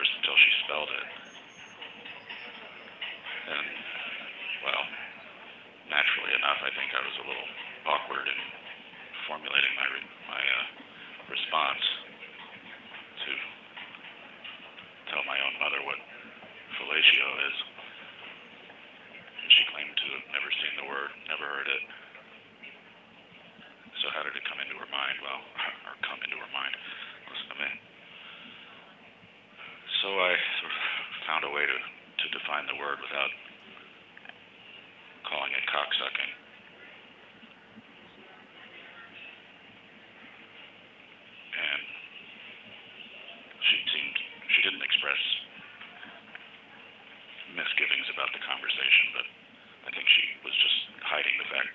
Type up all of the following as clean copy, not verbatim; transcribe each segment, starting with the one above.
embarrassed until she spelled it. And, well, naturally enough, I think I was a little awkward in formulating my response to tell my own mother what fellatio is. And she claimed to have never seen the word, never heard it. So how did it come into her mind? Well, or come into her mind. Listen to me. So I sort of found a way to define the word without calling it cocksucking. And she didn't express misgivings about the conversation, but I think she was just hiding the fact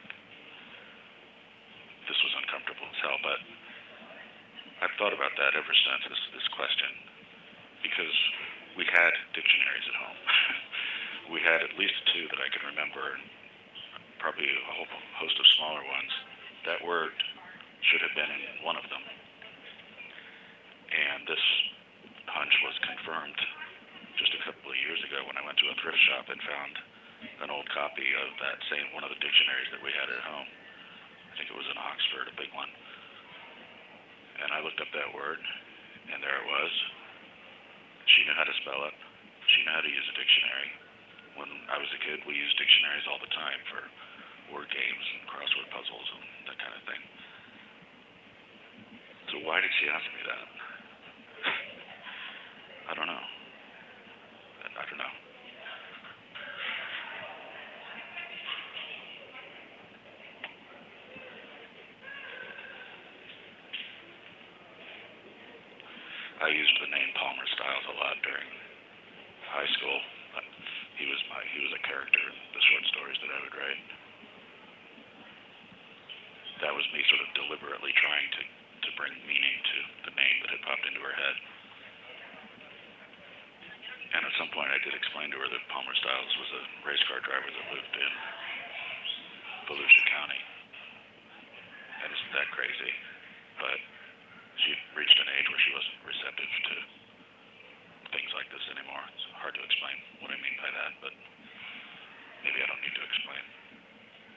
this was uncomfortable as hell. But I've thought about that ever since this question, because we had dictionaries at home. We had at least two that I can remember, and probably a whole host of smaller ones. That word should have been in one of them. And this hunch was confirmed just a couple of years ago when I went to a thrift shop and found an old copy of that same one of the dictionaries that we had at home. I think it was in Oxford, a big one. And I looked up that word, and there it was. She knew how to spell it. She knew how to use a dictionary. When I was a kid, we used dictionaries all the time for word games and crossword puzzles and that kind of thing. So why did she ask me that? I don't know. I don't know. I used the name Palmer Styles a lot during high school. He was a character in the short stories that I would write. That was me sort of deliberately trying to bring meaning to the name that had popped into her head. And at some point I did explain to her that Palmer Styles was a race car driver that lived in Volusia County. And isn't that crazy? But